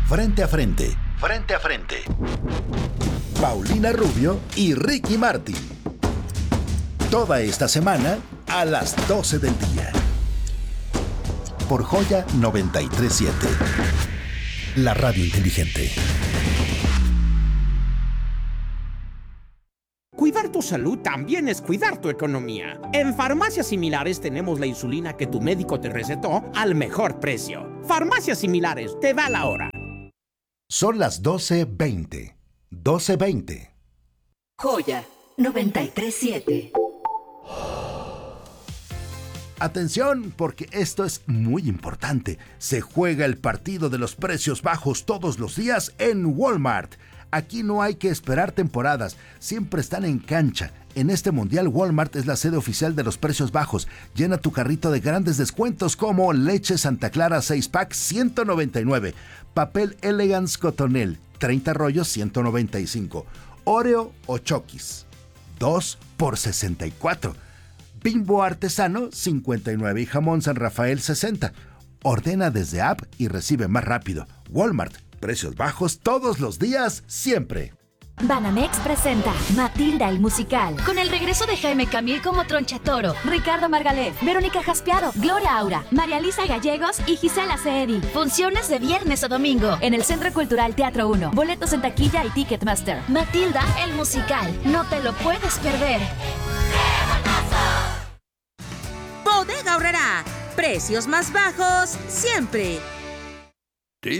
Frente a frente. Frente a frente. Paulina Rubio y Ricky Martin. Toda esta semana a las 12 del día. Por Joya 93.7. La radio inteligente. Cuidar tu salud también es cuidar tu economía. En Farmacias Similares tenemos la insulina que tu médico te recetó al mejor precio. Farmacias Similares, te da la hora. Son las 12:20. 12:20. Joya 93.7. Atención, porque esto es muy importante. Se juega el partido de los precios bajos todos los días en Walmart. Aquí no hay que esperar temporadas, siempre están en cancha. En este mundial, Walmart es la sede oficial de los precios bajos. Llena tu carrito de grandes descuentos como leche Santa Clara 6-pack 199, papel Elegance Cotonel 30 rollos 195, Oreo o Chokis 2 por 64, Bimbo Artesano 59 y jamón San Rafael 60. Ordena desde app y recibe más rápido. Walmart. Precios bajos todos los días, siempre. Banamex presenta Matilda el musical, con el regreso de Jaime Camil como Tronchatoro, Ricardo Margalef, Verónica Jaspiaro, Gloria Aura, María Lisa Gallegos y Gisela Ceedi. Funciones de viernes a domingo en el Centro Cultural Teatro 1. Boletos en taquilla y Ticketmaster. Matilda el musical, no te lo puedes perder. Bodega Aurrerá, precios más bajos siempre.